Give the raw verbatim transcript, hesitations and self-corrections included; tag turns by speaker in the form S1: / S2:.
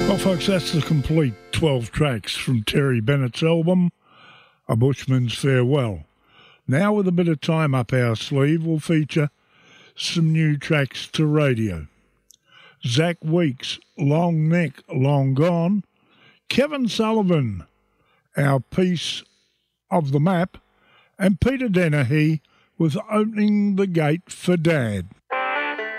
S1: Well, folks, that's the complete twelve tracks from Terry Bennett's album, A Bushman's Farewell. Now, with a bit of time up our sleeve, we'll feature some new tracks to radio. Zach Weeks, Long Neck, Long Gone. Kevin Sullivan, Our Piece of the Map. And Peter Dennehy with Opening the Gate for Dad.